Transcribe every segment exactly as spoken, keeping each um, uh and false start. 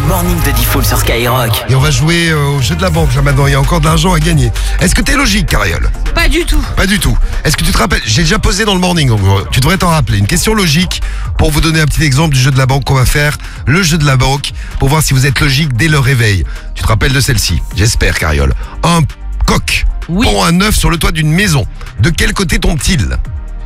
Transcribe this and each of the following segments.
morning de Diffoul sur Skyrock. Et on va jouer euh, au jeu de la banque là maintenant, il y a encore de l'argent à gagner. Est-ce que t'es logique, Cariole? Pas du tout. Pas du tout. Est-ce que tu te rappelles? J'ai déjà posé dans le morning, donc euh, tu devrais t'en rappeler. Une question logique pour vous donner un petit exemple du jeu de la banque qu'on va faire. Le jeu de la banque pour voir si vous êtes logique dès le réveil. Tu te rappelles de celle-ci? J'espère, Cariole. Un coq Oui. pond un œuf sur le toit d'une maison. De quel côté tombe-t-il?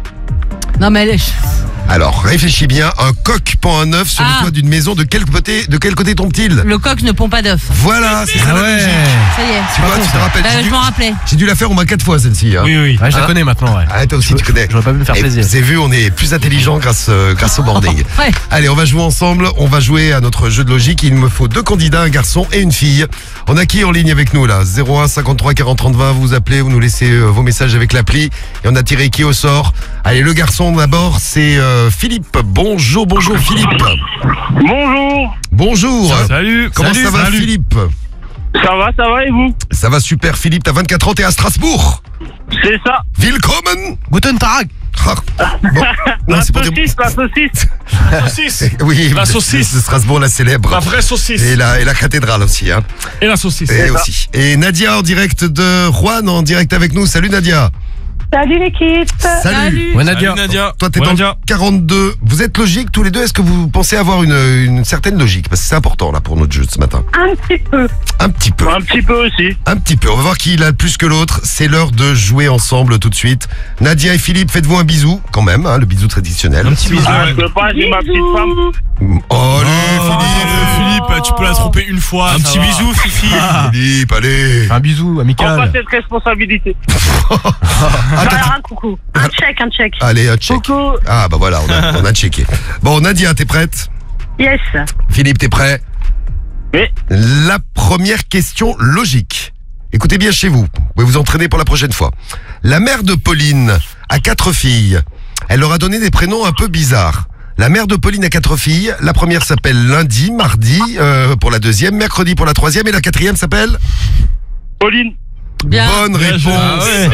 Non mais elle... Alors, réfléchis bien. Un coq pond un œuf sur Ah. le toit d'une maison. De quel côté, de quel côté tombe-t-il? le coq ne pond pas d'œuf. Voilà, c'est ça Ah la ouais. logique. Ça y est. Tu vois, tu te rappelles? Euh, J'ai je dû- m'en rappelais. J'ai dû la faire au moins quatre fois celle-ci. Hein. Oui, oui. Ouais, je la Hein connais maintenant, ouais. Ah, toi aussi, tu connais. J'aurais pas pu me faire Et plaisir. Vous avez vu, on est plus intelligent grâce, euh, grâce au morning. Ouais. Allez, on va jouer ensemble. On va jouer à notre jeu de logique. Il me faut deux candidats, un garçon et une fille. On a qui en ligne avec nous là? zéro un cinquante-trois quarante trente vingt. Vous vous appelez, vous nous laissez euh, vos messages avec l'appli. Et on a tiré qui au sort? Allez, le garçon d'abord, c'est euh, Philippe. Bonjour, bonjour Philippe. Bonjour, Bonjour. Salut. Comment salut, ça va salut. Philippe? ça va, ça va et vous? Ça va super Philippe, t'as vingt-quatre ans, t'es à Strasbourg. C'est ça, Willkommen. Guten Tag. Ah, bon. Non, la c'est pour dire- saucisse, la saucisse. Saucisse. Oui, La de- saucisse. de Strasbourg, la célèbre. La vraie saucisse. Et la, et la cathédrale aussi. Hein. Et la saucisse. Et aussi. Et Nadia en direct de Rouen, en direct avec nous. Salut Nadia. Salut l'équipe. Salut. Ouais, Nadia. Salut, Nadia. Toi, t'es Ouais, dans Nadia. le quarante-deux. Vous êtes logiques tous les deux? Est-ce que vous pensez avoir une, une certaine logique? Parce que c'est important là pour notre jeu ce matin. Un petit peu. Un petit peu. Un petit peu aussi. Un petit peu. On va voir qui l'a le plus que l'autre. C'est l'heure de jouer ensemble tout de suite. Nadia et Philippe, faites-vous un bisou quand même, hein, le bisou traditionnel. Un petit bisou. Ah, je peux pas, j'ai ma petite femme. Oh, allez, Oh, Philippe, tu peux la tromper une fois. Un petit bisou, Fifi. Philippe. Philippe, allez. Un bisou Prends amical. pas cette responsabilité. Ah, t'as- Alors un coucou. Un check, un check. Allez, un check. Coucou. Ah bah voilà, on a, on a checké. Bon, Nadia, t'es prête? Yes. Philippe, t'es prêt? Oui. La première question logique. Écoutez bien chez vous. Vous pouvez vous entraîner pour la prochaine fois. La mère de Pauline a quatre filles. Elle leur a donné des prénoms un peu bizarres. La mère de Pauline a quatre filles. La première s'appelle lundi, mardi euh, pour la deuxième, mercredi pour la troisième et la quatrième s'appelle Pauline. Bien. Bonne Bien réponse. joué. Ah ouais.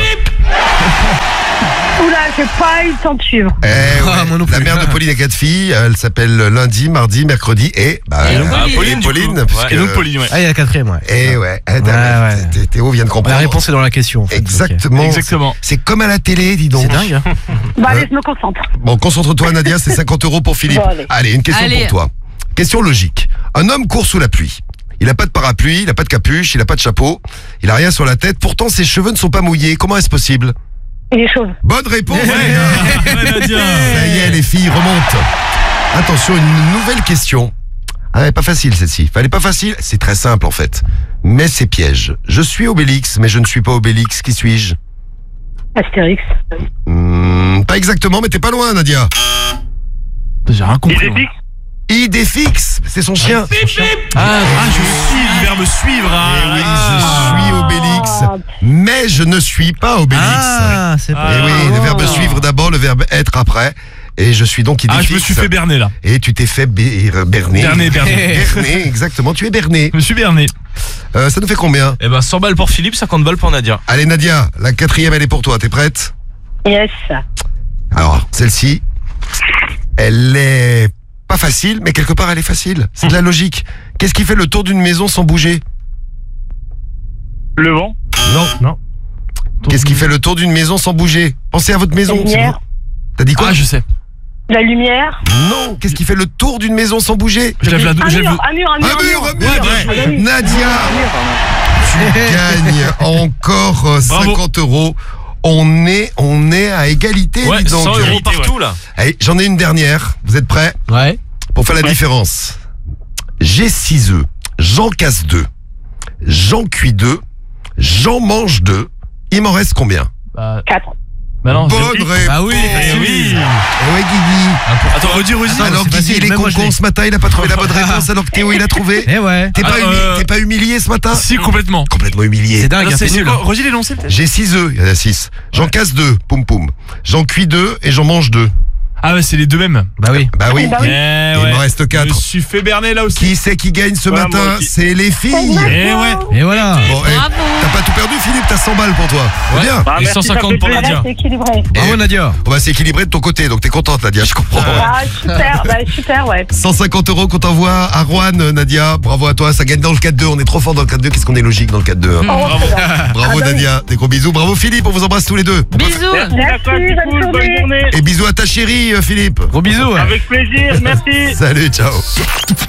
Oula, j'ai pas eu le temps de suivre. Eh ouais, Ah, moi non la plus. mère de Pauline a quatre filles. Elle s'appelle lundi, mardi, mercredi et bah, Et euh, donc Pauline. et Pauline, du coup. puisque- Ouais, et donc Pauline, ouais. Ah, il y a la quatrième, ouais. Eh ouais, eh, Ouais, ouais. Thé- Théo vient de comprendre. La réponse est dans la question. en fait. Exactement. Exactement. C'est comme à la télé, dis Ok. donc. C'est dingue. hein. Bon, allez, je me concentre. Bon, concentre-toi, Nadia, c'est cinquante euros pour Philippe. Bon, allez. une question Allez. pour toi. Question logique. Un homme court sous la pluie. Il n'a pas de parapluie, il n'a pas de capuche, il n'a pas de chapeau, il n'a rien sur la tête. Pourtant, ses cheveux ne sont pas mouillés. Comment est-ce possible? Il est chauve. Bonne réponse. Ouais, Nadia. Ça y est, les filles remontent. Attention, une nouvelle question. Ah, ouais, pas facile celle-ci. Fallait pas facile. C'est très simple en fait. Mais c'est piège. Je suis Obélix, mais je ne suis pas Obélix. Qui suis-je? Astérix. Hmm, Pas exactement, mais t'es pas loin, Nadia. J'ai rien Il compris. est moi. fixe. Idéfix, c'est son chien. Ah, ah, je suis le verbe suivre. Ah, Eh oui, là, je suis Obélix, mais je ne suis pas Obélix. Ah, c'est Et pas. oui, le verbe suivre d'abord, le verbe être après. Et je suis donc Idéfix. Ah, je me suis fait berner là. Et tu t'es fait bé- berner. Berner, berner. Berner, exactement, tu es berné. Je me suis berné. Euh, ça nous fait combien? Eh ben cent balles pour Philippe, cinquante balles pour Nadia. Allez Nadia, la quatrième elle est pour toi, t'es prête? Yes. Alors, celle-ci, elle est pas facile, mais quelque part elle est facile. C'est de la logique. Qu'est-ce qui fait le tour d'une maison sans bouger? Le vent. Non. Non. Qu'est-ce qui fait le tour d'une maison sans bouger? Pensez à votre maison. La c'est lumière. bon. T'as dit quoi? Ah, je sais. La lumière. Non, qu'est-ce qui fait le tour d'une maison sans bouger? Je lève la Un je lève mur, le- un mur, un Un mur, mur, un mur. Ah, bah oui. Nadia, tu gagnes encore euh, Bravo. cinquante euros. On est, on est à égalité. Ouais, dis donc. cent euros Égalité, partout là. Allez, j'en ai une dernière. Vous êtes prêts Ouais. pour faire la différence? J'ai six œufs. J'en casse deux. J'en cuis deux. J'en mange deux. Il m'en reste combien? Bah, Quatre. bah non. Bonne j'ai- réponse. Ah oui, Eh oui. Eh ouais, Guigui. Attends, redis, redis. Attends, Alors c'est Guigui, facile, il est même moi, je con l'ai. ce matin, il a pas trouvé la bonne réponse alors que Théo il a trouvé. Eh ouais. T'es pas, Ah, humi- euh, t'es pas humilié ce matin? Si, complètement. Complètement humilié. C'est dingue, Ah, hein, c'est c'est nul. quoi Redis l'énoncé peut-être. J'ai six œufs, il y en a six. J'en casse deux, poum poum. J'en cuis deux et j'en mange deux. Ah, ouais, c'est les deux mêmes. Bah oui. Bah oui. Bah oui. Eh Il ouais. m'en reste Je me quatre. suis fait berner là aussi. Qui c'est qui gagne ce Ouais, moi matin? aussi. C'est les filles. Eh ouais. Et voilà. Bon, eh, Bravo. t'as pas tout perdu, Philippe, t'as cent balles pour toi. C'est Ouais. bien. Ah, Et merci, cent cinquante ça fait pour plaisir. Nadia. C'est équilibré. Bravo Nadia. Oh, bah, c'est équilibré de ton côté, donc t'es contente, Nadia, je comprends. Ah, super, bah, super, ouais. cent cinquante euros qu'on t'envoie à Rouen, Nadia. Bravo à toi, ça gagne dans le quatre deux. On est trop fort dans le quatre deux. Qu'est-ce qu'on est logique dans le quatre deux, hein. Oh, c'est bien. Bravo Ah, bah oui. Nadia, des gros bisous. Bravo Philippe, on vous embrasse tous les deux. Bisous. Merci, la classe du bonne foot, bonne journée. journée. Et bisous à ta chérie, euh, Philippe. Gros bisous. ouais. Avec plaisir, merci. Salut, ciao.